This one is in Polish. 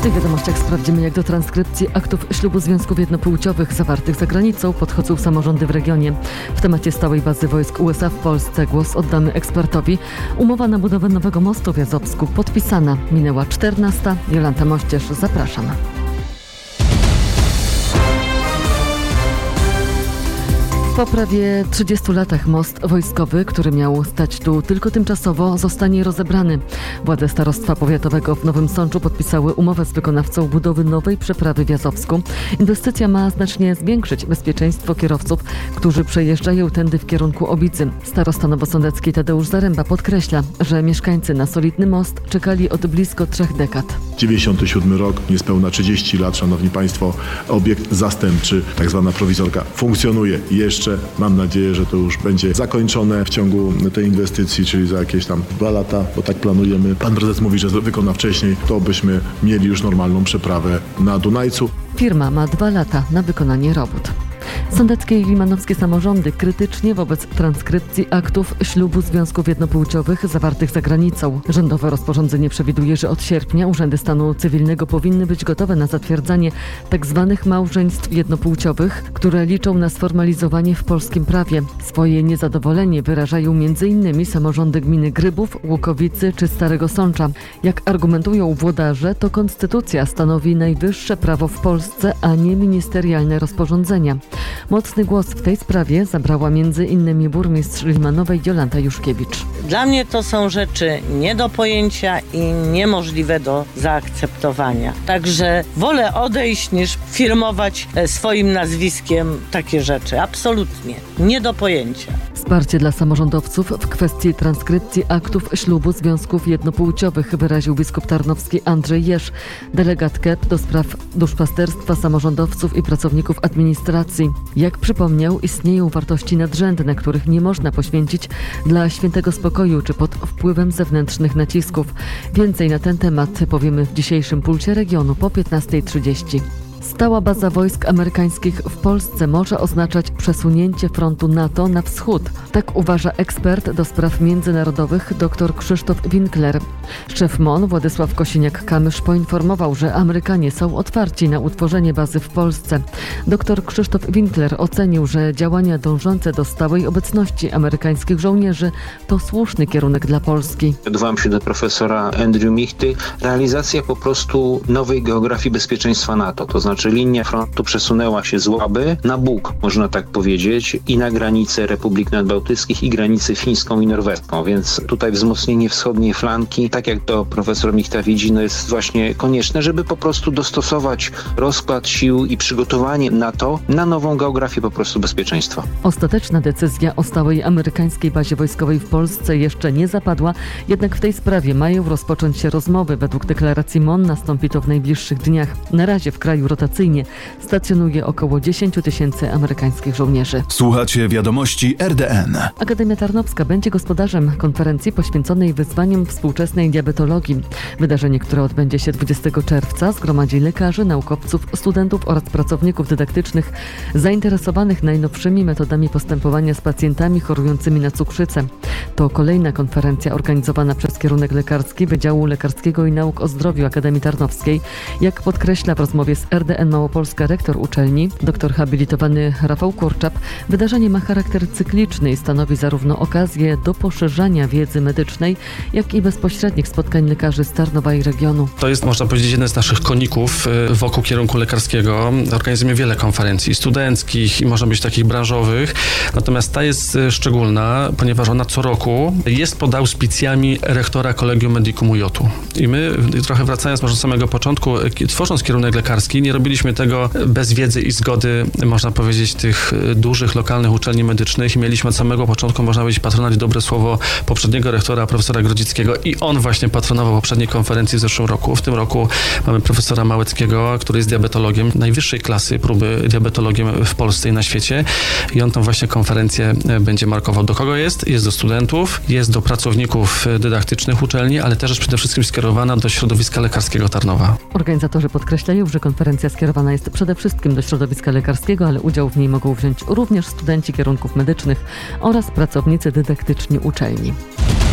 tych wiadomościach sprawdzimy, jak do transkrypcji aktów ślubu związków jednopłciowych zawartych za granicą podchodzą samorządy w regionie. W temacie stałej bazy wojsk USA w Polsce głos oddamy ekspertowi. Umowa na budowę nowego mostu w Jazowsku podpisana. Minęła 14. Jolanta Mościerz, zapraszam. Po prawie 30 latach most wojskowy, który miał stać tu tylko tymczasowo, zostanie rozebrany. Władze Starostwa Powiatowego w Nowym Sączu podpisały umowę z wykonawcą budowy nowej przeprawy w Jazowsku. Inwestycja ma znacznie zwiększyć bezpieczeństwo kierowców, którzy przejeżdżają tędy w kierunku Obidzy. Starosta nowosądecki Tadeusz Zaręba podkreśla, że mieszkańcy na solidny most czekali od blisko 3 dekad. 97 rok, niespełna 30 lat, szanowni państwo, obiekt zastępczy, tak zwana prowizorka, funkcjonuje jeszcze. Mam nadzieję, że to już będzie zakończone w ciągu tej inwestycji, czyli za jakieś tam 2 lata, bo tak planujemy. Pan prezes mówi, że wykona wcześniej, to byśmy mieli już normalną przeprawę na Dunajcu. Firma ma 2 lata na wykonanie robót. Sądeckie i limanowskie samorządy krytycznie wobec transkrypcji aktów ślubu związków jednopłciowych zawartych za granicą. Rządowe rozporządzenie przewiduje, że od sierpnia urzędy stanu cywilnego powinny być gotowe na zatwierdzanie tzw. małżeństw jednopłciowych, które liczą na sformalizowanie w polskim prawie. Swoje niezadowolenie wyrażają m.in. samorządy gminy Grybów, Łukowicy czy Starego Sącza. Jak argumentują włodarze, to konstytucja stanowi najwyższe prawo w Polsce, a nie ministerialne rozporządzenia. Mocny głos w tej sprawie zabrała m.in. burmistrz Limanowej Jolanta Juszkiewicz. Dla mnie to są rzeczy nie do pojęcia i niemożliwe do zaakceptowania. Także wolę odejść niż firmować swoim nazwiskiem takie rzeczy. Absolutnie nie do pojęcia. Wsparcie dla samorządowców w kwestii transkrypcji aktów ślubu związków jednopłciowych wyraził biskup tarnowski Andrzej Jerz, delegat KEP do spraw duszpasterstwa samorządowców i pracowników administracji. Jak przypomniał, istnieją wartości nadrzędne, których nie można poświęcić dla świętego spokoju czy pod wpływem zewnętrznych nacisków. Więcej na ten temat powiemy w dzisiejszym Pulsie Regionu po 15:30. Stała baza wojsk amerykańskich w Polsce może oznaczać przesunięcie frontu NATO na wschód. Tak uważa ekspert do spraw międzynarodowych dr Krzysztof Winkler. Szef MON Władysław Kosiniak-Kamysz poinformował, że Amerykanie są otwarci na utworzenie bazy w Polsce. Dr Krzysztof Winkler ocenił, że działania dążące do stałej obecności amerykańskich żołnierzy to słuszny kierunek dla Polski. Odwołam się do profesora Andrew Michty. Realizacja po prostu nowej geografii bezpieczeństwa NATO, to znaczy linia frontu przesunęła się z Łaby na Bóg, można tak powiedzieć, i na granice Republik Nadbałtyckich i granicę fińską i norweską, więc tutaj wzmocnienie wschodniej flanki, tak jak to profesor Michta widzi, jest właśnie konieczne, żeby po prostu dostosować rozkład sił i przygotowanie NATO na nową geografię po prostu bezpieczeństwa. Ostateczna decyzja o stałej amerykańskiej bazie wojskowej w Polsce jeszcze nie zapadła, jednak w tej sprawie mają rozpocząć się rozmowy. Według deklaracji MON nastąpi to w najbliższych dniach. Na razie w kraju rotacyjnie stacjonuje około 10 000 amerykańskich żołnierzy. Słuchacie wiadomości RDN. Akademia Tarnowska będzie gospodarzem konferencji poświęconej wyzwaniom współczesnej diabetologii. Wydarzenie, które odbędzie się 20 czerwca, zgromadzi lekarzy, naukowców, studentów oraz pracowników dydaktycznych zainteresowanych najnowszymi metodami postępowania z pacjentami chorującymi na cukrzycę. To kolejna konferencja organizowana przez kierunek lekarski Wydziału Lekarskiego i Nauk o Zdrowiu Akademii Tarnowskiej. Jak podkreśla w rozmowie z RDN Małopolska rektor uczelni, doktor habilitowany Rafał Kurczap, wydarzenie ma charakter cykliczny i stanowi zarówno okazję do poszerzania wiedzy medycznej, jak i bezpośrednich spotkań lekarzy z Tarnowa i regionu. To jest, można powiedzieć, jeden z naszych koników wokół kierunku lekarskiego. Organizujemy wiele konferencji studenckich i może być takich branżowych, natomiast ta jest szczególna, ponieważ ona co roku jest pod auspicjami rektora Collegium Medicum UJ-u. I my, trochę wracając może do samego początku, tworząc kierunek lekarski, nie robiliśmy tego bez wiedzy i zgody, można powiedzieć, tych dużych, lokalnych uczelni medycznych i mieliśmy od samego początku, można powiedzieć, patronat, dobre słowo poprzedniego rektora, profesora Grodzickiego i on właśnie patronował poprzedniej konferencji w zeszłym roku. W tym roku mamy profesora Małeckiego, który jest diabetologiem najwyższej klasy próby diabetologiem w Polsce i na świecie i on tą właśnie konferencję będzie markował. Do kogo jest? Jest do studentów, jest do pracowników dydaktycznych uczelni, ale też przede wszystkim skierowana do środowiska lekarskiego Tarnowa. Organizatorzy podkreślają, że konferencja skierowana jest przede wszystkim do środowiska lekarskiego, ale udział w niej mogą wziąć również studenci kierunków medycznych oraz pracownicy dydaktyczni uczelni.